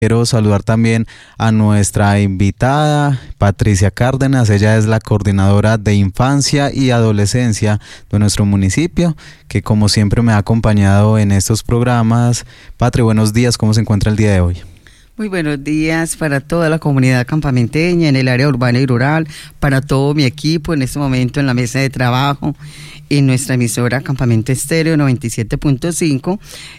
Quiero saludar también a nuestra invitada, Patricia Cárdenas. Ella es la coordinadora de infancia y adolescencia de nuestro municipio, que como siempre me ha acompañado en estos programas. Patri, buenos días, ¿cómo se encuentra el día de hoy? Muy buenos días para toda la comunidad campamenteña en el área urbana y rural, para todo mi equipo en este momento en la mesa de trabajo, en nuestra emisora Campamento Estéreo 97.5.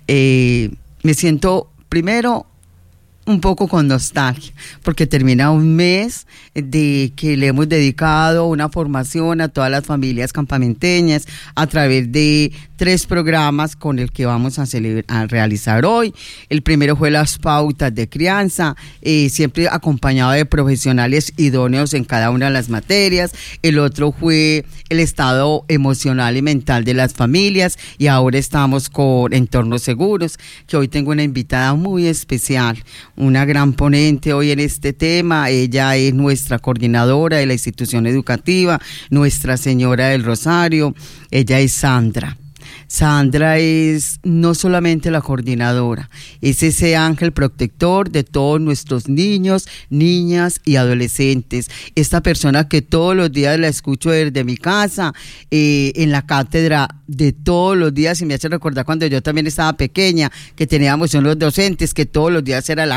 Me siento primero un poco con nostalgia, porque termina un mes de que le hemos dedicado una formación a todas las familias campamenteñas a través de 3 programas con el que vamos a realizar hoy. El primero fue las pautas de crianza, siempre acompañado de profesionales idóneos en cada una de las materias. El otro fue el estado emocional y mental de las familias, y ahora estamos con entornos seguros, que hoy tengo una invitada muy especial, una gran ponente hoy en este tema. Ella es nuestra coordinadora de la institución educativa, Nuestra Señora del Rosario. Ella es Sandra. Sandra es no solamente la coordinadora, es ese ángel protector de todos nuestros niños, niñas y adolescentes. Esta persona que todos los días la escucho desde mi casa, en la cátedra de todos los días, y me hace recordar cuando yo también estaba pequeña, que teníamos los docentes, que todos los días era la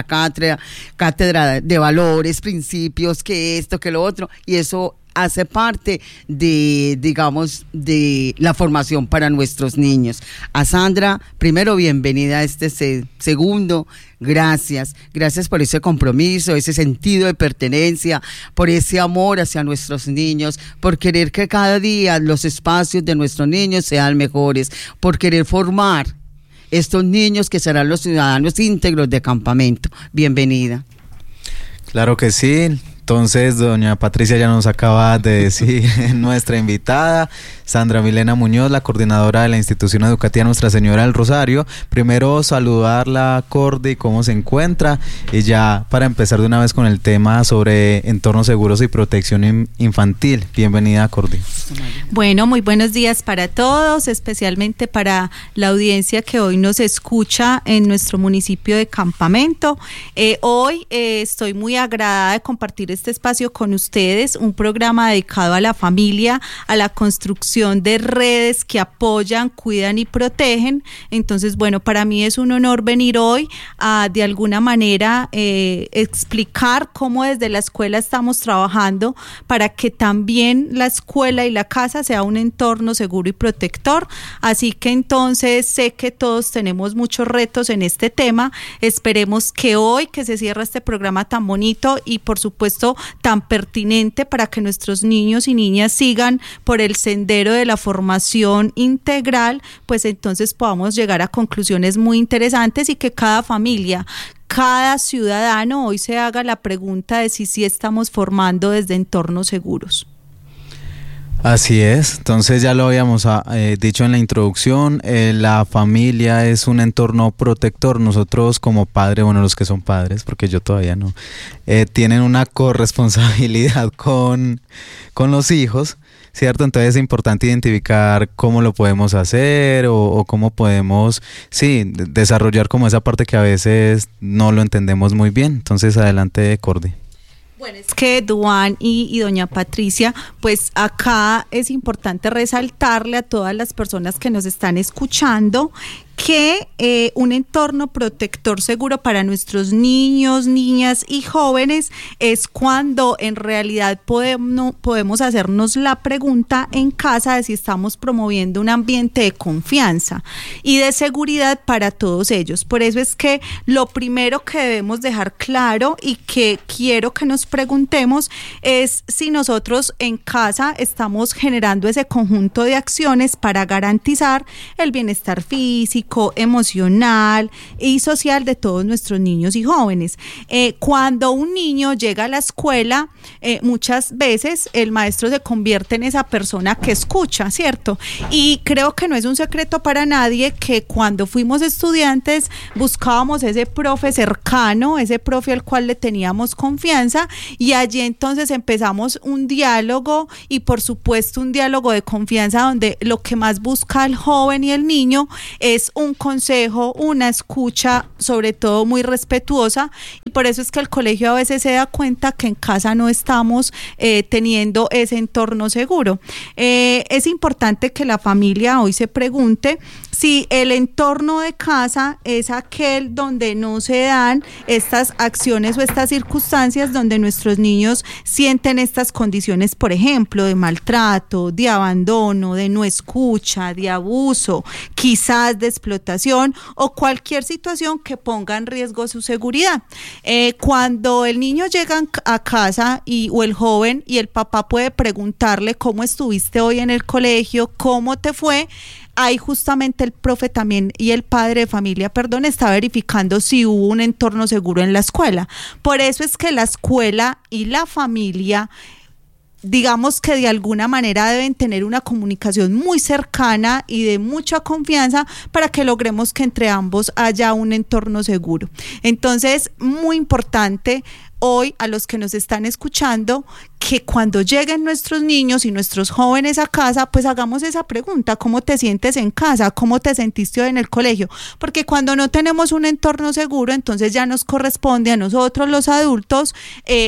cátedra de valores, principios, que esto, que lo otro, y eso hace parte de, digamos, de la formación para nuestros niños. A Sandra, primero, bienvenida a este segundo. Gracias por ese compromiso, ese sentido de pertenencia, por ese amor hacia nuestros niños, por querer que cada día los espacios de nuestros niños sean mejores, por querer formar estos niños que serán los ciudadanos íntegros de Campamento. Bienvenida. Claro que sí. Entonces, doña Patricia ya nos acaba de decir nuestra invitada, Sandra Milena Muñoz, la coordinadora de la institución educativa Nuestra Señora del Rosario. Primero saludarla, Cordy, cómo se encuentra, y ya para empezar de una vez con el tema sobre entornos seguros y protección infantil. Bienvenida, Cordy. Bueno, muy buenos días para todos, especialmente para la audiencia que hoy nos escucha en nuestro municipio de Campamento. Hoy estoy muy agradada de compartir este espacio con ustedes, un programa dedicado a la familia, a la construcción de redes que apoyan, cuidan y protegen. Entonces, bueno, para mí es un honor venir hoy a, de alguna manera, explicar cómo desde la escuela estamos trabajando para que también la escuela y la casa sea un entorno seguro y protector. Así que entonces sé que todos tenemos muchos retos en este tema. Esperemos que hoy, que se cierra este programa tan bonito y por supuesto tan pertinente para que nuestros niños y niñas sigan por el sendero de la formación integral, pues entonces podamos llegar a conclusiones muy interesantes y que cada familia, cada ciudadano hoy se haga la pregunta de si estamos formando desde entornos seguros. Así es, entonces ya lo habíamos dicho en la introducción, la familia es un entorno protector. Nosotros como padres, bueno, los que son padres, porque yo todavía no, tienen una corresponsabilidad con los hijos, ¿cierto? Entonces es importante identificar cómo lo podemos hacer o cómo podemos, sí, desarrollar como esa parte que a veces no lo entendemos muy bien. Entonces adelante, Cordy. Bueno, es que Duan y doña Patricia, pues acá es importante resaltarle a todas las personas que nos están escuchando que un entorno protector seguro para nuestros niños, niñas y jóvenes es cuando en realidad podemos hacernos la pregunta en casa de si estamos promoviendo un ambiente de confianza y de seguridad para todos ellos. Por eso es que lo primero que debemos dejar claro y que quiero que nos preguntemos es si nosotros en casa estamos generando ese conjunto de acciones para garantizar el bienestar físico, emocional y social de todos nuestros niños y jóvenes. Cuando un niño llega a la escuela, muchas veces el maestro se convierte en esa persona que escucha, ¿cierto? Y creo que no es un secreto para nadie que cuando fuimos estudiantes buscábamos ese profe cercano, ese profe al cual le teníamos confianza, y allí entonces empezamos un diálogo, y por supuesto un diálogo de confianza donde lo que más busca el joven y el niño es un consejo, una escucha, sobre todo muy respetuosa, y por eso es que el colegio a veces se da cuenta que en casa no estamos teniendo ese entorno seguro. Es importante que la familia hoy se pregunte si el entorno de casa es aquel donde no se dan estas acciones o estas circunstancias donde nuestros niños sienten estas condiciones, por ejemplo, de maltrato, de abandono, de no escucha, de abuso, quizás de explotación o cualquier situación que ponga en riesgo su seguridad. Cuando el niño llega a casa o el joven y el papá puede preguntarle cómo estuviste hoy en el colegio, cómo te fue, ahí justamente el profe también y el padre de familia, está verificando si hubo un entorno seguro en la escuela. Por eso es que la escuela y la familia, digamos que de alguna manera deben tener una comunicación muy cercana y de mucha confianza para que logremos que entre ambos haya un entorno seguro. Entonces, muy importante hoy a los que nos están escuchando, que cuando lleguen nuestros niños y nuestros jóvenes a casa, pues hagamos esa pregunta: ¿cómo te sientes en casa? ¿Cómo te sentiste hoy en el colegio? Porque cuando no tenemos un entorno seguro, entonces ya nos corresponde a nosotros los adultos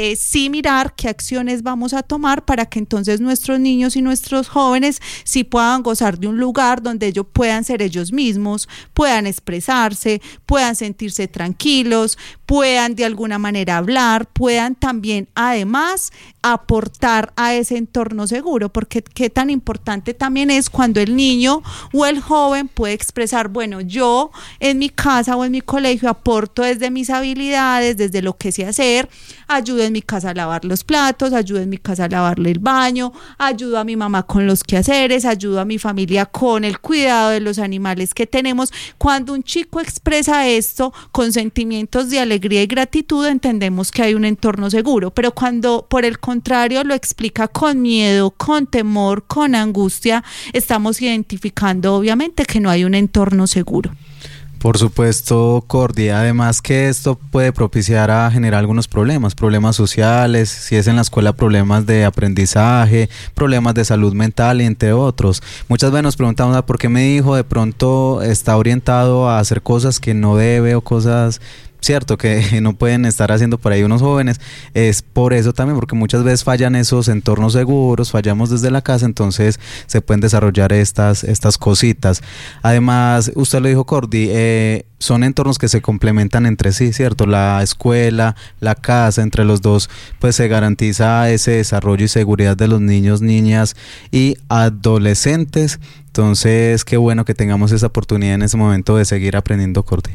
sí mirar qué acciones vamos a tomar para que entonces nuestros niños y nuestros jóvenes sí puedan gozar de un lugar donde ellos puedan ser ellos mismos, puedan expresarse, puedan sentirse tranquilos, puedan de alguna manera hablar, puedan también además aportar a ese entorno seguro, porque qué tan importante también es cuando el niño o el joven puede expresar: bueno, yo en mi casa o en mi colegio aporto desde mis habilidades, desde lo que sé hacer, ayudo en mi casa a lavar los platos, ayudo en mi casa a lavarle el baño, ayudo a mi mamá con los quehaceres, ayudo a mi familia con el cuidado de los animales que tenemos. Cuando un chico expresa esto con sentimientos de alegría y gratitud, entendemos que hay un entorno seguro, pero cuando por el contrario lo explica con miedo, con temor, con angustia, estamos identificando obviamente que no hay un entorno seguro. Por supuesto, Cordy, además que esto puede propiciar a generar algunos problemas sociales, si es en la escuela problemas de aprendizaje, problemas de salud mental y entre otros. Muchas veces nos preguntamos por qué mi hijo de pronto está orientado a hacer cosas que no debe o cosas, cierto, que no pueden estar haciendo por ahí unos jóvenes. Es por eso también, porque muchas veces fallan esos entornos seguros, fallamos desde la casa, entonces se pueden desarrollar estas cositas. Además, usted lo dijo, Cordy, son entornos que se complementan entre sí, ¿cierto? La escuela, la casa, entre los dos, pues se garantiza ese desarrollo y seguridad de los niños, niñas y adolescentes. Entonces, qué bueno que tengamos esa oportunidad en ese momento de seguir aprendiendo, Cordy.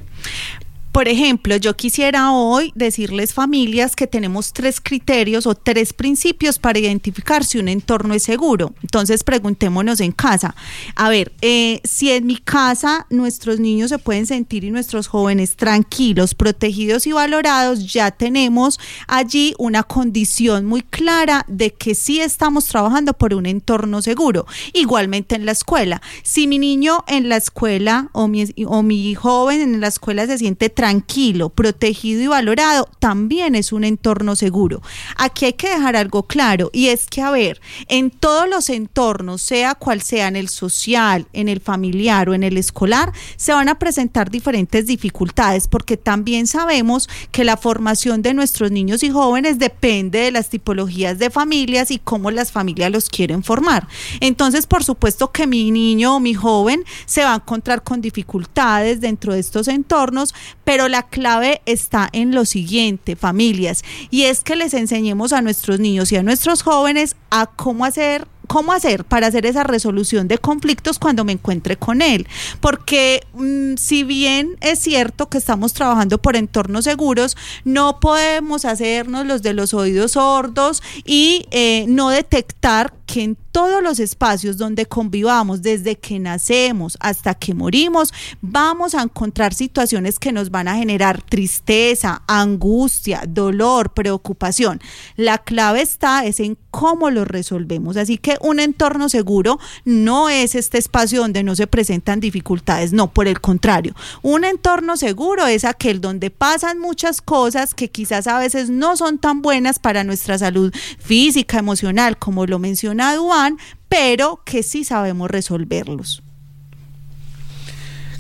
Por ejemplo, yo quisiera hoy decirles, familias, que tenemos 3 criterios o 3 principios para identificar si un entorno es seguro. Entonces, preguntémonos en casa. A ver, si en mi casa nuestros niños se pueden sentir y nuestros jóvenes tranquilos, protegidos y valorados, ya tenemos allí una condición muy clara de que sí estamos trabajando por un entorno seguro. Igualmente en la escuela. Si mi niño en la escuela o mi joven en la escuela se siente tranquilo, protegido y valorado, también es un entorno seguro. Aquí hay que dejar algo claro, y es que, a ver, en todos los entornos, sea cual sea, en el social, en el familiar o en el escolar, se van a presentar diferentes dificultades, porque también sabemos que la formación de nuestros niños y jóvenes depende de las tipologías de familias y cómo las familias los quieren formar. Entonces, por supuesto que mi niño o mi joven se va a encontrar con dificultades dentro de estos entornos, pero la clave está en lo siguiente, familias, y es que les enseñemos a nuestros niños y a nuestros jóvenes a cómo hacer para hacer esa resolución de conflictos cuando me encuentre con él, porque si bien es cierto que estamos trabajando por entornos seguros, no podemos hacernos los de los oídos sordos y no detectar que en todos los espacios donde convivamos, desde que nacemos hasta que morimos, vamos a encontrar situaciones que nos van a generar tristeza, angustia, dolor, preocupación. La clave es en cómo lo resolvemos. Así que un entorno seguro no es este espacio donde no se presentan dificultades, no, por el contrario. Un entorno seguro es aquel donde pasan muchas cosas que quizás a veces no son tan buenas para nuestra salud física, emocional, como lo menciona Duan, pero que sí sabemos resolverlos.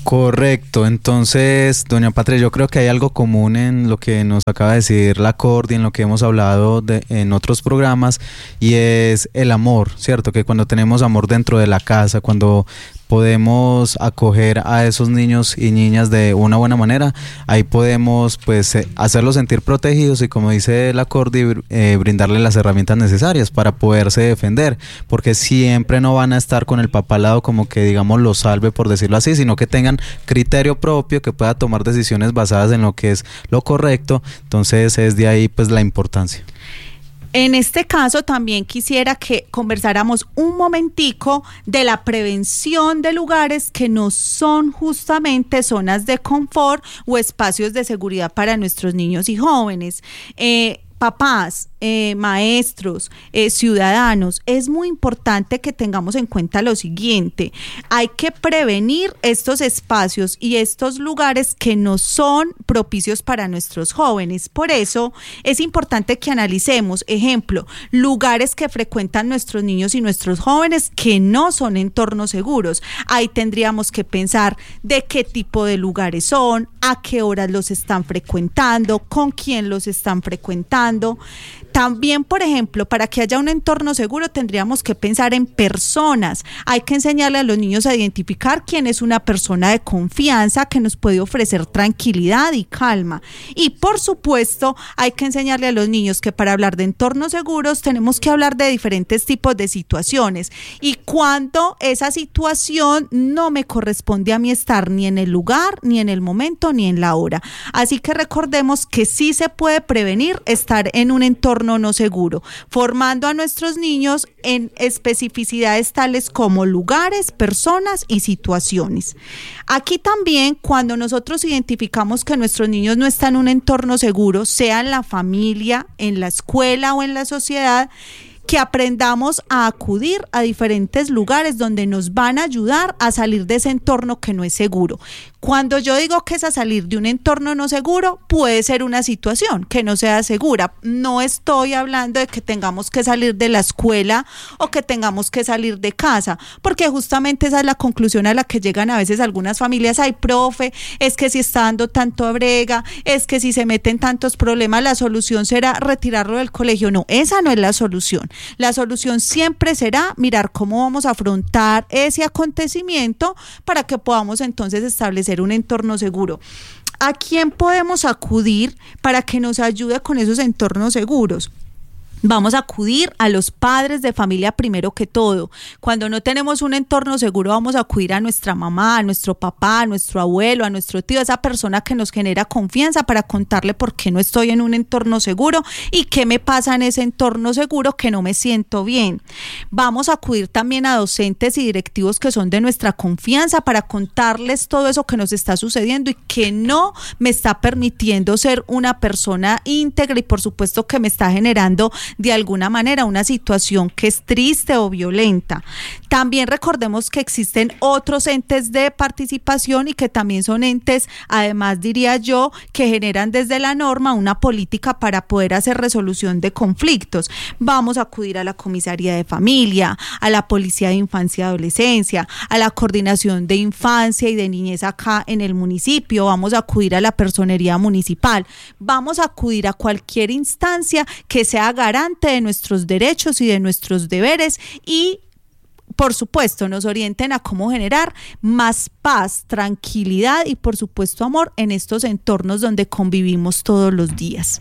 Correcto, entonces, doña Patria, yo creo que hay algo común en lo que nos acaba de decir la Cordi, en lo que hemos hablado en otros programas, y es el amor, ¿cierto? Que cuando tenemos amor dentro de la casa, cuando podemos acoger a esos niños y niñas de una buena manera, ahí podemos pues hacerlos sentir protegidos y, como dice la Cordi, brindarles las herramientas necesarias para poderse defender, porque siempre no van a estar con el papá al lado como que, digamos, los salve, por decirlo así, sino que tengan criterio propio, que pueda tomar decisiones basadas en lo que es lo correcto. Entonces es de ahí pues la importancia. En este caso también quisiera que conversáramos un momentico de la prevención de lugares que no son justamente zonas de confort o espacios de seguridad para nuestros niños y jóvenes. Papás, maestros, ciudadanos, es muy importante que tengamos en cuenta lo siguiente: hay que prevenir estos espacios y estos lugares que no son propicios para nuestros jóvenes. Por eso es importante que analicemos, ejemplo, lugares que frecuentan nuestros niños y nuestros jóvenes que no son entornos seguros. Ahí tendríamos que pensar de qué tipo de lugares son, a qué horas los están frecuentando, con quién los están frecuentando. También, por ejemplo, para que haya un entorno seguro tendríamos que pensar en personas. Hay que enseñarle a los niños a identificar quién es una persona de confianza que nos puede ofrecer tranquilidad y calma. Y por supuesto, hay que enseñarle a los niños que para hablar de entornos seguros tenemos que hablar de diferentes tipos de situaciones. Y cuando esa situación no me corresponde a mí estar ni en el lugar, ni en el momento, ni en la hora. Así que recordemos que sí se puede prevenir estar en un entorno no seguro, formando a nuestros niños en especificidades tales como lugares, personas y situaciones. Aquí también, cuando nosotros identificamos que nuestros niños no están en un entorno seguro, sea en la familia, en la escuela o en la sociedad, que aprendamos a acudir a diferentes lugares donde nos van a ayudar a salir de ese entorno que no es seguro. Cuando yo digo que es a salir de un entorno no seguro, puede ser una situación que no sea segura. No estoy hablando de que tengamos que salir de la escuela o que tengamos que salir de casa, porque justamente esa es la conclusión a la que llegan a veces algunas familias. Ay, profe, es que si está dando tanto brega, es que si se meten tantos problemas, la solución será retirarlo del colegio. No, esa no es la solución. La solución siempre será mirar cómo vamos a afrontar ese acontecimiento para que podamos entonces establecer un entorno seguro. ¿A quién podemos acudir para que nos ayude con esos entornos seguros? Vamos a acudir a los padres de familia primero que todo. Cuando no tenemos un entorno seguro, vamos a acudir a nuestra mamá, a nuestro papá, a nuestro abuelo, a nuestro tío, a esa persona que nos genera confianza, para contarle por qué no estoy en un entorno seguro y qué me pasa en ese entorno seguro que no me siento bien. Vamos a acudir también a docentes y directivos que son de nuestra confianza para contarles todo eso que nos está sucediendo y que no me está permitiendo ser una persona íntegra y por supuesto que me está generando de alguna manera una situación que es triste o violenta. También recordemos que existen otros entes de participación y que también son entes, además diría yo, que generan desde la norma una política para poder hacer resolución de conflictos. Vamos a acudir a la comisaría de familia, a la policía de infancia y adolescencia, a la coordinación de infancia y de niñez acá en el municipio, vamos a acudir a la personería municipal, vamos a acudir a cualquier instancia que sea garante de nuestros derechos y de nuestros deberes y por supuesto nos orienten a cómo generar más paz, tranquilidad y por supuesto amor en estos entornos donde convivimos todos los días.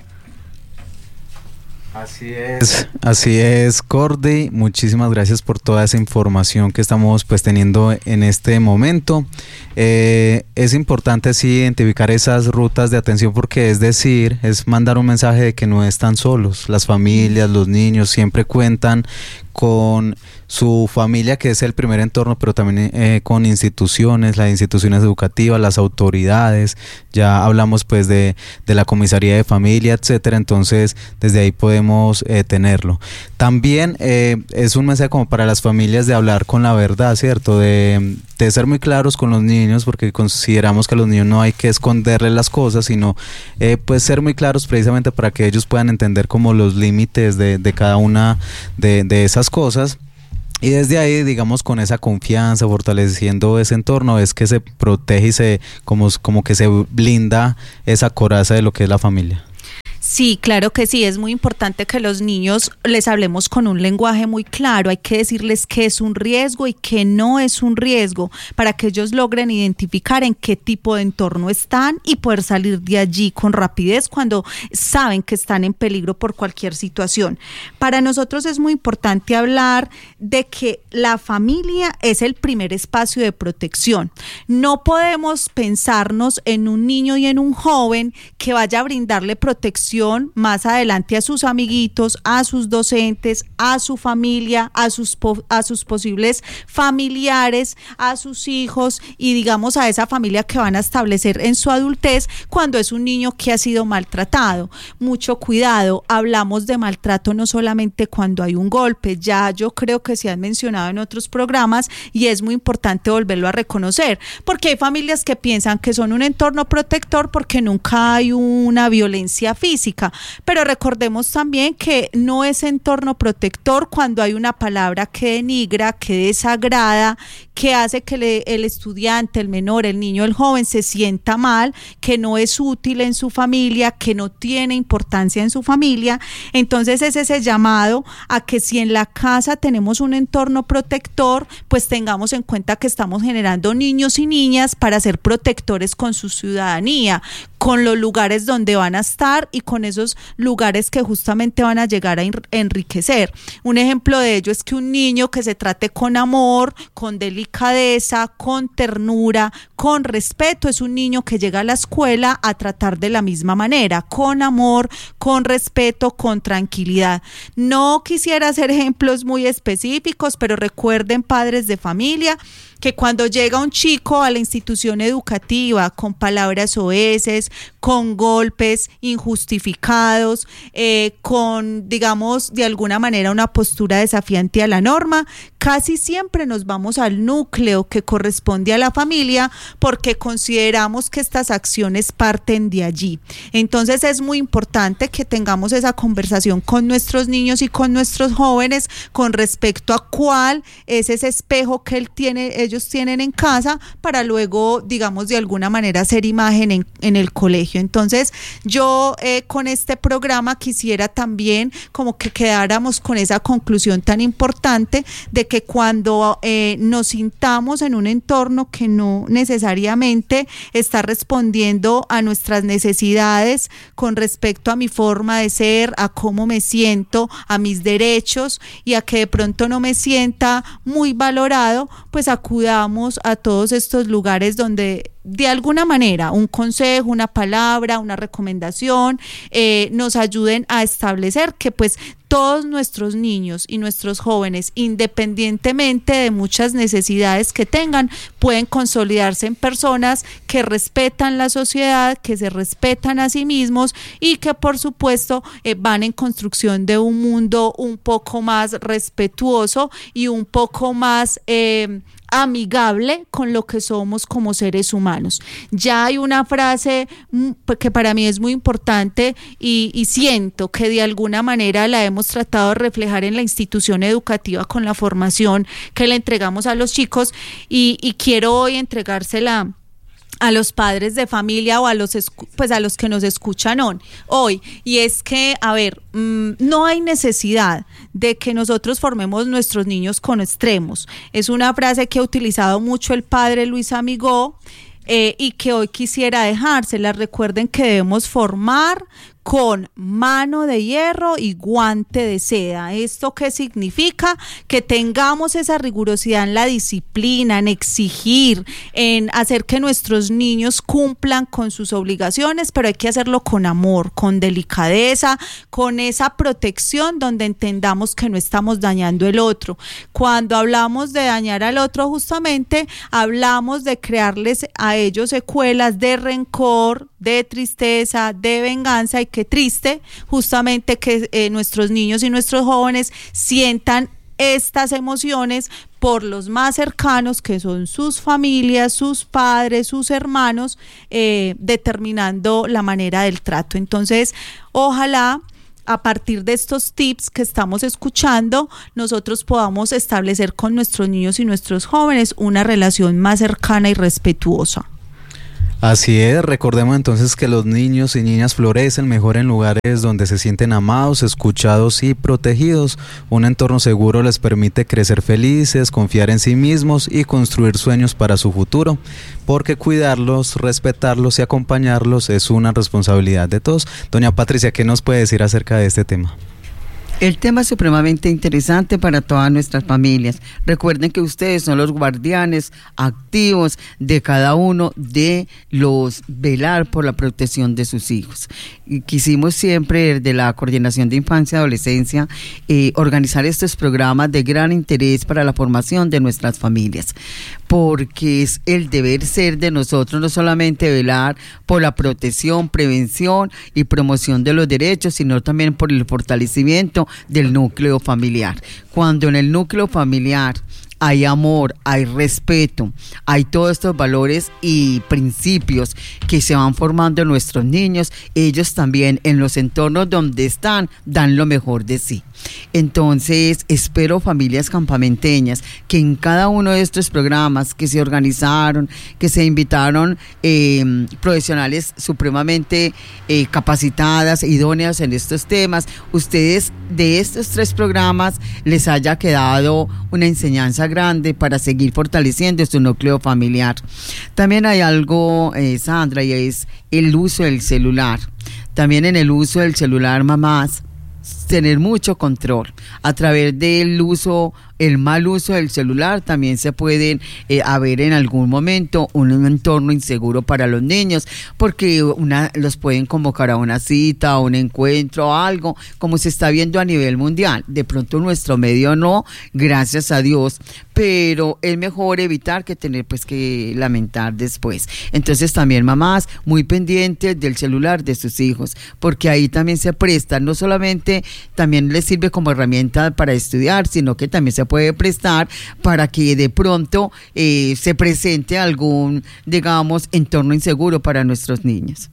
Así es, Cordi, muchísimas gracias por toda esa información que estamos pues teniendo en este momento. Es importante sí identificar esas rutas de atención, porque es decir, es mandar un mensaje de que no están solos. Las familias, los niños siempre cuentan con su familia, que es el primer entorno, pero también con instituciones, las instituciones educativas, las autoridades. Ya hablamos pues de la comisaría de familia, etcétera. Entonces desde ahí podemos tenerlo. También es un mensaje como para las familias de hablar con la verdad, ¿cierto? De ser muy claros con los niños, porque consideramos que a los niños no hay que esconderles las cosas, sino pues ser muy claros precisamente para que ellos puedan entender como los límites de cada una de esas cosas. Y desde ahí, digamos, con esa confianza, fortaleciendo ese entorno, es que se protege y como que se blinda esa coraza de lo que es la familia. Sí, claro que sí, es muy importante que los niños les hablemos con un lenguaje muy claro, hay que decirles qué es un riesgo y qué no es un riesgo, para que ellos logren identificar en qué tipo de entorno están y poder salir de allí con rapidez cuando saben que están en peligro por cualquier situación. Para nosotros es muy importante hablar de que la familia es el primer espacio de protección. No podemos pensarnos en un niño y en un joven que vaya a brindarle protección más adelante a sus amiguitos, a sus docentes, a su familia, a sus posibles familiares, a sus hijos y digamos a esa familia que van a establecer en su adultez cuando es un niño que ha sido maltratado. Mucho cuidado, hablamos de maltrato no solamente cuando hay un golpe, ya yo creo que se han mencionado en otros programas y es muy importante volverlo a reconocer, porque hay familias que piensan que son un entorno protector porque nunca hay una violencia física, pero recordemos también que no es entorno protector cuando hay una palabra que denigra, que desagrada, que hace que el estudiante, el menor, el niño, el joven se sienta mal, que no es útil en su familia, que no tiene importancia en su familia. Entonces es ese llamado a que si en la casa tenemos un entorno protector, pues tengamos en cuenta que estamos generando niños y niñas para ser protectores con su ciudadanía, con los lugares donde van a estar y con esos lugares que justamente van a llegar a enriquecer. Un ejemplo de ello es que un niño que se trate con amor, con delicadeza, con ternura, con respeto, es un niño que llega a la escuela a tratar de la misma manera, con amor, con respeto, con tranquilidad. No quisiera hacer ejemplos muy específicos, pero recuerden, padres de familia, que cuando llega un chico a la institución educativa con palabras soeces, con golpes injustificados, con, digamos, de alguna manera una postura desafiante a la norma, casi siempre nos vamos al núcleo que corresponde a la familia porque consideramos que estas acciones parten de allí. Entonces es muy importante que tengamos esa conversación con nuestros niños y con nuestros jóvenes con respecto a cuál es ese espejo que ellos tienen en casa para luego, digamos, de alguna manera hacer imagen en el colegio. Entonces yo con este programa quisiera también como que quedáramos con esa conclusión tan importante de que cuando nos sintamos en un entorno que no necesariamente está respondiendo a nuestras necesidades con respecto a mi forma de ser, a cómo me siento, a mis derechos y a que de pronto no me sienta muy valorado, pues acudamos a todos estos lugares donde de alguna manera un consejo, una palabra, una recomendación nos ayuden a establecer que pues todos nuestros niños y nuestros jóvenes, independientemente de muchas necesidades que tengan, pueden consolidarse en personas que respetan la sociedad, que se respetan a sí mismos y que por supuesto van en construcción de un mundo un poco más respetuoso y un poco más amigable con lo que somos como seres humanos. Ya hay una frase que para mí es muy importante y siento que de alguna manera la hemos tratado de reflejar en la institución educativa con la formación que le entregamos a los chicos y quiero hoy entregársela a los padres de familia o a los que nos escuchan hoy, y es que, a ver, no hay necesidad de que nosotros formemos nuestros niños con extremos. Es una frase que ha utilizado mucho el padre Luis Amigó y que hoy quisiera dejársela. Recuerden que debemos formar con mano de hierro y guante de seda. ¿Esto qué significa? Que tengamos esa rigurosidad en la disciplina, en exigir, en hacer que nuestros niños cumplan con sus obligaciones, pero hay que hacerlo con amor, con delicadeza, con esa protección donde entendamos que no estamos dañando el otro. Cuando hablamos de dañar al otro, justamente hablamos de crearles a ellos secuelas de rencor, de tristeza, de venganza, y qué triste justamente que nuestros niños y nuestros jóvenes sientan estas emociones por los más cercanos, que son sus familias, sus padres, sus hermanos, determinando la manera del trato. Entonces, ojalá a partir de estos tips que estamos escuchando, nosotros podamos establecer con nuestros niños y nuestros jóvenes una relación más cercana y respetuosa. Así es, recordemos entonces que los niños y niñas florecen mejor en lugares donde se sienten amados, escuchados y protegidos. Un entorno seguro les permite crecer felices, confiar en sí mismos y construir sueños para su futuro, porque cuidarlos, respetarlos y acompañarlos es una responsabilidad de todos. Doña Patricia, ¿qué nos puede decir acerca de este tema? El tema es supremamente interesante para todas nuestras familias. Recuerden que ustedes son los guardianes activos de cada uno de los velar por la protección de sus hijos. Y quisimos siempre, desde la Coordinación de Infancia y Adolescencia, organizar estos programas de gran interés para la formación de nuestras familias, porque es el deber ser de nosotros no solamente velar por la protección, prevención y promoción de los derechos, sino también por el fortalecimiento del núcleo familiar. Cuando en el núcleo familiar hay amor, hay respeto, hay todos estos valores y principios que se van formando en nuestros niños, ellos también en los entornos donde están dan lo mejor de sí. Entonces espero, familias campamenteñas, que en cada uno de estos programas que se organizaron, que se invitaron profesionales supremamente capacitadas, idóneas en estos temas, ustedes de estos 3 programas les haya quedado una enseñanza grande para seguir fortaleciendo su núcleo familiar. También hay algo, Sandra, y es el uso del celular. También en el uso del celular, mamás, tener mucho control. A través del uso, el mal uso del celular, también se pueden haber en algún momento un entorno inseguro para los niños, porque los pueden convocar a una cita, a un encuentro, a algo, como se está viendo a nivel mundial. De pronto nuestro medio no, gracias a Dios, pero es mejor evitar que tener que lamentar después. Entonces también, mamás, muy pendientes del celular de sus hijos, porque ahí también se presta, no solamente también les sirve como herramienta para estudiar, sino que también se puede prestar para que de pronto se presente algún, digamos, entorno inseguro para nuestros niños.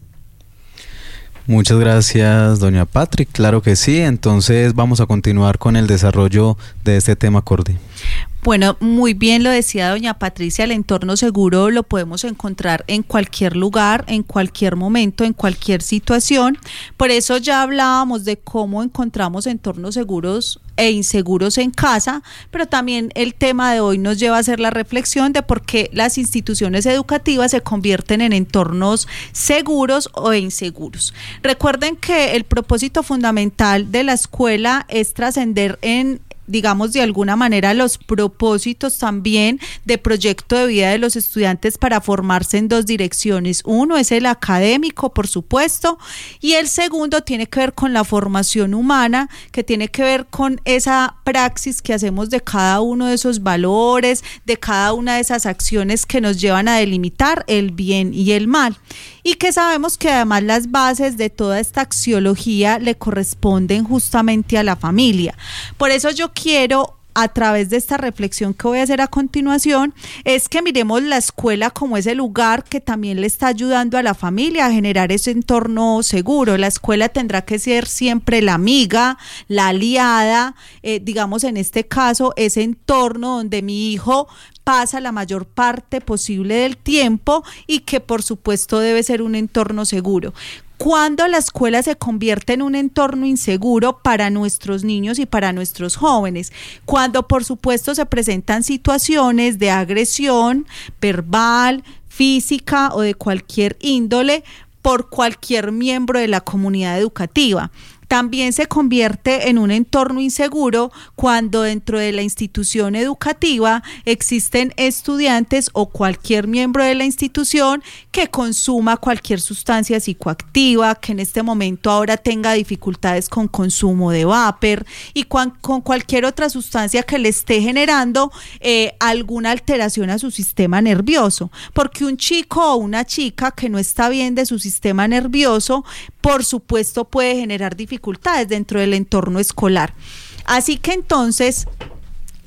Muchas gracias, doña Patrick. Claro que sí. Entonces vamos a continuar con el desarrollo de este tema, Cordy. Bueno, muy bien lo decía doña Patricia, el entorno seguro lo podemos encontrar en cualquier lugar, en cualquier momento, en cualquier situación. Por eso ya hablábamos de cómo encontramos entornos seguros e inseguros en casa, pero también el tema de hoy nos lleva a hacer la reflexión de por qué las instituciones educativas se convierten en entornos seguros o inseguros. Recuerden que el propósito fundamental de la escuela es trascender en, digamos, de alguna manera los propósitos también de proyecto de vida de los estudiantes para formarse en 2 direcciones. Uno es el académico, por supuesto, y el segundo tiene que ver con la formación humana, que tiene que ver con esa praxis que hacemos de cada uno de esos valores, de cada una de esas acciones que nos llevan a delimitar el bien y el mal. Y que sabemos que además las bases de toda esta axiología le corresponden justamente a la familia. Por eso yo quiero, a través de esta reflexión que voy a hacer a continuación, es que miremos la escuela como ese lugar que también le está ayudando a la familia a generar ese entorno seguro. La escuela tendrá que ser siempre la amiga, la aliada, digamos en este caso, ese entorno donde mi hijo pasa la mayor parte posible del tiempo y que por supuesto debe ser un entorno seguro. Cuando la escuela se convierte en un entorno inseguro para nuestros niños y para nuestros jóvenes, cuando por supuesto se presentan situaciones de agresión verbal, física o de cualquier índole por cualquier miembro de la comunidad educativa. También se convierte en un entorno inseguro cuando dentro de la institución educativa existen estudiantes o cualquier miembro de la institución que consuma cualquier sustancia psicoactiva, que en este momento ahora tenga dificultades con consumo de vapor y con cualquier otra sustancia que le esté generando alguna alteración a su sistema nervioso. Porque un chico o una chica que no está bien de su sistema nervioso, por supuesto puede generar dificultades dentro del entorno escolar. Así que entonces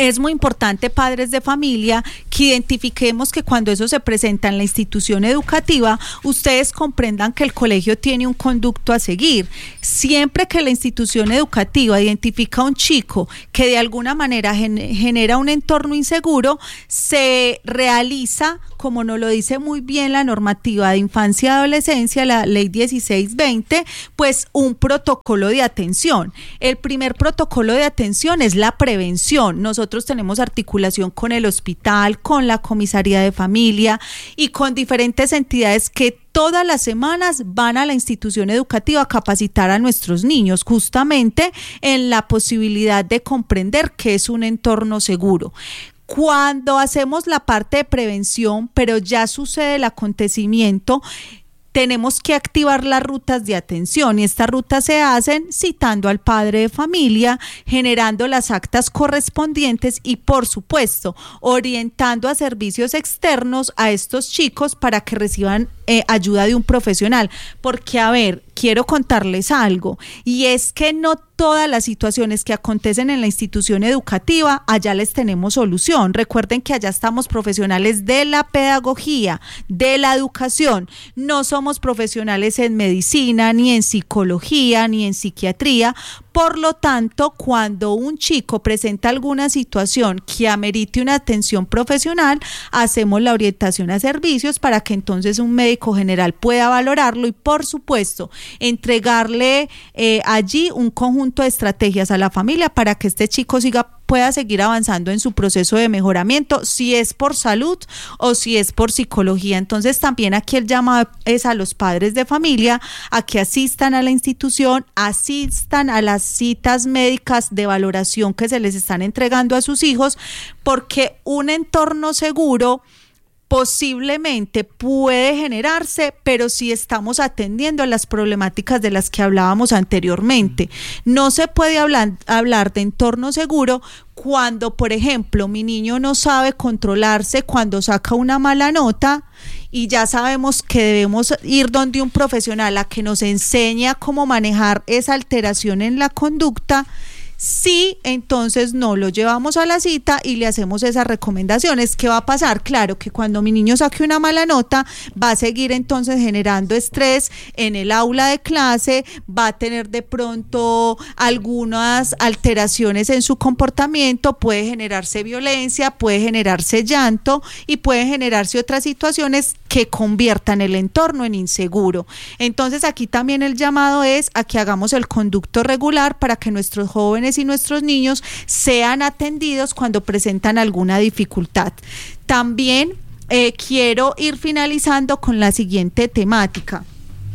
Es muy importante, padres de familia, que identifiquemos que cuando eso se presenta en la institución educativa, ustedes comprendan que el colegio tiene un conducto a seguir. Siempre que la institución educativa identifica a un chico que de alguna manera genera un entorno inseguro, se realiza, como nos lo dice muy bien la normativa de infancia y adolescencia, la ley 1620, pues un protocolo de atención. El primer protocolo de atención es la prevención. Nosotros tenemos articulación con el hospital, con la comisaría de familia y con diferentes entidades que todas las semanas van a la institución educativa a capacitar a nuestros niños justamente en la posibilidad de comprender qué es un entorno seguro. Cuando hacemos la parte de prevención, pero ya sucede el acontecimiento, tenemos que activar las rutas de atención y estas rutas se hacen citando al padre de familia, generando las actas correspondientes y, por supuesto, orientando a servicios externos a estos chicos para que reciban ayuda de un profesional. Porque, a ver, quiero contarles algo, y es que no todas las situaciones que acontecen en la institución educativa, allá les tenemos solución. Recuerden que allá estamos profesionales de la pedagogía, de la educación. No somos profesionales en medicina, ni en psicología, ni en psiquiatría. Por lo tanto, cuando un chico presenta alguna situación que amerite una atención profesional, hacemos la orientación a servicios para que entonces un médico general pueda valorarlo y, por supuesto, entregarle allí un conjunto de estrategias a la familia para que este chico pueda seguir avanzando en su proceso de mejoramiento, si es por salud o si es por psicología. Entonces también aquí el llamado es a los padres de familia a que asistan a la institución, asistan a las citas médicas de valoración que se les están entregando a sus hijos, porque un entorno seguro posiblemente puede generarse, pero si estamos atendiendo a las problemáticas de las que hablábamos anteriormente. No se puede hablar de entorno seguro cuando, por ejemplo, mi niño no sabe controlarse cuando saca una mala nota, y ya sabemos que debemos ir donde un profesional a que nos enseñe a cómo manejar esa alteración en la conducta. Sí, entonces no lo llevamos a la cita y le hacemos esas recomendaciones. ¿Qué va a pasar? Claro que cuando mi niño saque una mala nota, va a seguir entonces generando estrés en el aula de clase, va a tener de pronto algunas alteraciones en su comportamiento, puede generarse violencia, puede generarse llanto y puede generarse otras situaciones que conviertan el entorno en inseguro. Entonces aquí también el llamado es a que hagamos el conducto regular para que nuestros jóvenes y nuestros niños sean atendidos cuando presentan alguna dificultad. También quiero ir finalizando con la siguiente temática.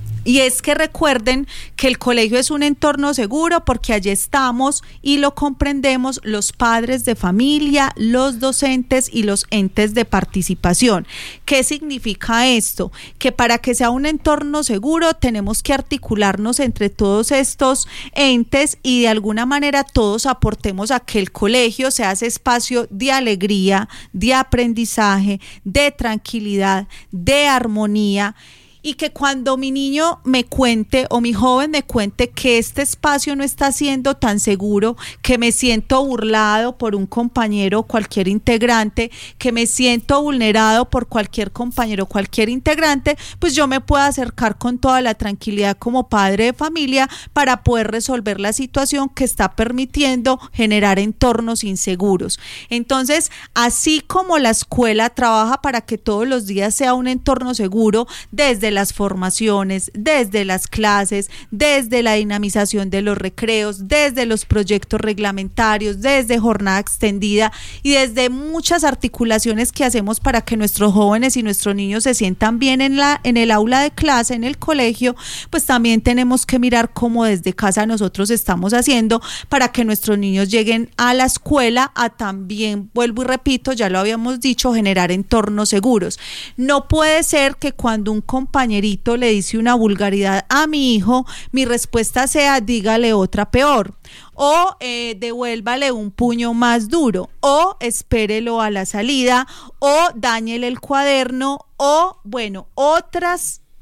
Y es que recuerden que el colegio es un entorno seguro porque allí estamos y lo comprendemos los padres de familia, los docentes y los entes de participación. ¿Qué significa esto? Que para que sea un entorno seguro tenemos que articularnos entre todos estos entes y de alguna manera todos aportemos a que el colegio sea ese espacio de alegría, de aprendizaje, de tranquilidad, de armonía. Y que cuando mi niño me cuente o mi joven me cuente que este espacio no está siendo tan seguro, que me siento burlado por un compañero o cualquier integrante, que me siento vulnerado por cualquier compañero o cualquier integrante, pues yo me puedo acercar con toda la tranquilidad como padre de familia para poder resolver la situación que está permitiendo generar entornos inseguros. Entonces, así como la escuela trabaja para que todos los días sea un entorno seguro, desde las formaciones, desde las clases, desde la dinamización de los recreos, desde los proyectos reglamentarios, desde jornada extendida y desde muchas articulaciones que hacemos para que nuestros jóvenes y nuestros niños se sientan bien en el aula de clase, en el colegio, pues también tenemos que mirar cómo desde casa nosotros estamos haciendo para que nuestros niños lleguen a la escuela a también, vuelvo y repito, ya lo habíamos dicho, generar entornos seguros. No puede ser que cuando un compañerito le dice una vulgaridad a mi hijo, mi respuesta sea dígale otra peor, o devuélvale un puño más duro, o espérelo a la salida, o dáñele el cuaderno, o bueno, otras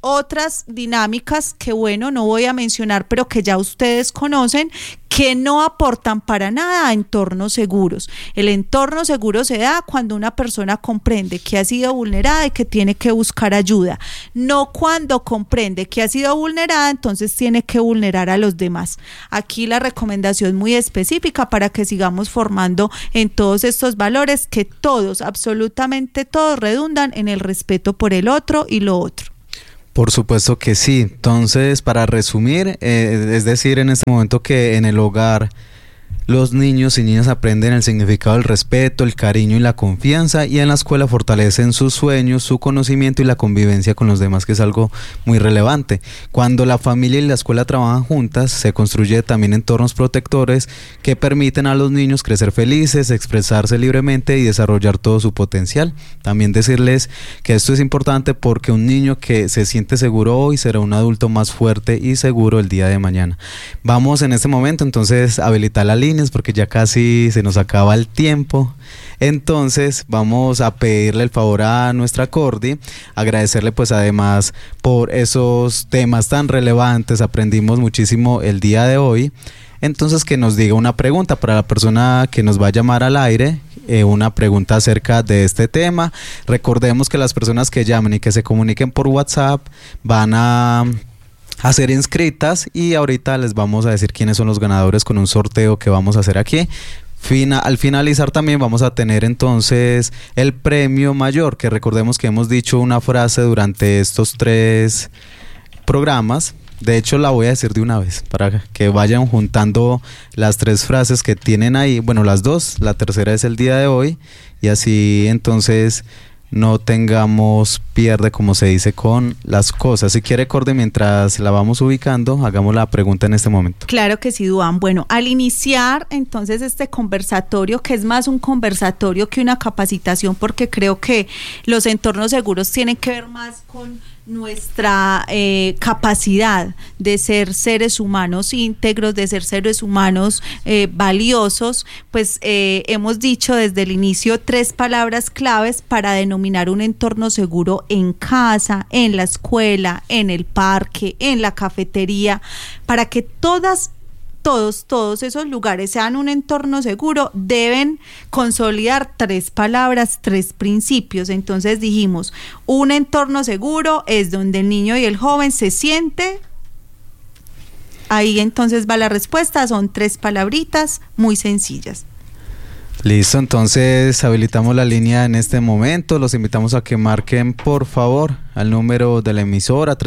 otras dinámicas que, bueno, no voy a mencionar, pero que ya ustedes conocen, que no aportan para nada a entornos seguros. El entorno seguro se da cuando una persona comprende que ha sido vulnerada y que tiene que buscar ayuda, no cuando comprende que ha sido vulnerada, entonces tiene que vulnerar a los demás. Aquí la recomendación muy específica para que sigamos formando en todos estos valores, que todos, absolutamente todos, redundan en el respeto por el otro y lo otro. Por supuesto que sí. Entonces, para resumir, es decir, en este momento que en el hogar los niños y niñas aprenden el significado del respeto, el cariño y la confianza, y en la escuela fortalecen sus sueños, su conocimiento y la convivencia con los demás, que es algo muy relevante. Cuando la familia y la escuela trabajan juntas, se construye también entornos protectores que permiten a los niños crecer felices, expresarse libremente y desarrollar todo su potencial. También decirles que esto es importante porque un niño que se siente seguro hoy será un adulto más fuerte y seguro el día de mañana. Vamos en este momento entonces a habilitar la línea, porque ya casi se nos acaba el tiempo. Entonces vamos a pedirle el favor a nuestra Cordy, agradecerle pues además por esos temas tan relevantes. Aprendimos muchísimo el día de hoy. Entonces, que nos diga una pregunta para la persona que nos va a llamar al aire, una pregunta acerca de este tema. Recordemos que las personas que llamen y que se comuniquen por WhatsApp van a ser inscritas, y ahorita les vamos a decir quiénes son los ganadores con un sorteo que vamos a hacer aquí. Al finalizar también vamos a tener entonces el premio mayor, que recordemos que hemos dicho una frase durante estos 3 programas. De hecho, la voy a decir de una vez para que vayan juntando las 3 frases que tienen ahí. Bueno, las 2, la tercera es el día de hoy, y así entonces no tengamos pierde, como se dice, con las cosas. Si quiere, Cordy, mientras la vamos ubicando, hagamos la pregunta en este momento. Claro que sí, Duan. Bueno, al iniciar entonces este conversatorio, que es más un conversatorio que una capacitación, porque creo que los entornos seguros tienen que ver más con nuestra capacidad de ser seres humanos íntegros, de ser seres humanos valiosos, pues hemos dicho desde el inicio 3 palabras claves para denominar un entorno seguro en casa, en la escuela, en el parque, en la cafetería, para que todos esos lugares sean un entorno seguro. Deben consolidar 3 palabras, 3 principios. Entonces dijimos, un entorno seguro es donde el niño y el joven se siente. Ahí entonces va la respuesta, son 3 palabritas muy sencillas. Listo, entonces habilitamos la línea en este momento. Los invitamos a que marquen por favor al número de la emisora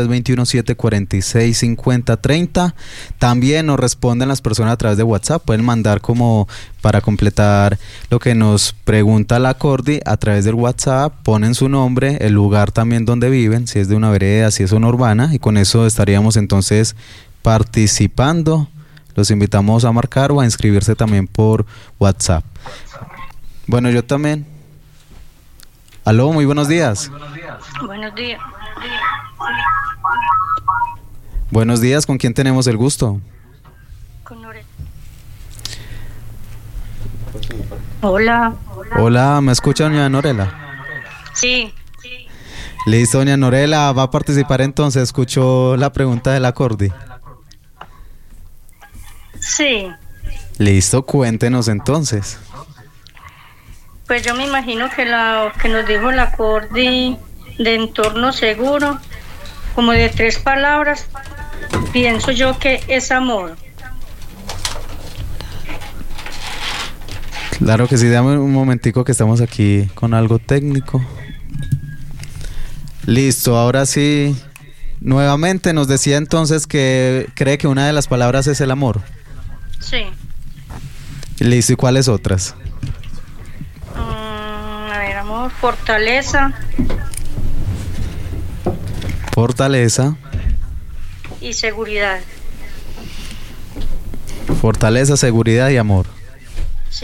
321-746-5030. También nos responden las personas a través de WhatsApp. Pueden mandar como para completar lo que nos pregunta la Cordy a través del WhatsApp. Ponen su nombre, el lugar también donde viven, si es de una vereda, si es una urbana, y con eso estaríamos entonces participando. Los invitamos a marcar o a inscribirse también por WhatsApp. Bueno, yo también. Aló, muy buenos días. Buenos días. Buenos días, ¿con quién tenemos el gusto? Con Norela. Hola. Hola, ¿me escucha doña Norela? Sí. Listo, doña Norela, va a participar entonces. Escuchó la pregunta de la Cordy. Sí. Listo, cuéntenos entonces. Pues yo me imagino que lo que nos dijo la Cordy de entorno seguro, como de 3 palabras, pienso yo que es amor. Claro que sí, dame un momentico que estamos aquí con algo técnico. Listo, ahora sí. Nuevamente nos decía entonces que cree que una de las palabras es el amor. Sí. Listo, ¿y cuáles otras? A ver, amor, fortaleza. Fortaleza. Y seguridad. Fortaleza, seguridad y amor. Sí.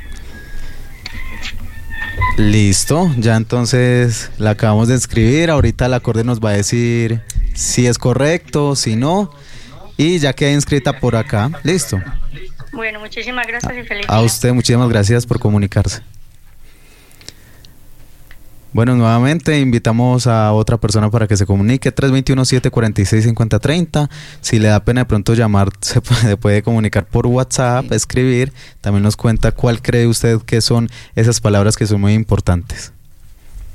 Listo, ya entonces la acabamos de escribir. Ahorita la Cordy nos va a decir si es correcto, si no. Y ya queda inscrita por acá. Listo. Bueno, muchísimas gracias y feliz A día. usted, muchísimas gracias por comunicarse. Bueno, nuevamente invitamos a otra persona para que se comunique, 321-746-5030. Si le da pena de pronto llamar, se puede comunicar por WhatsApp, escribir. También nos cuenta cuál cree usted que son esas palabras que son muy importantes.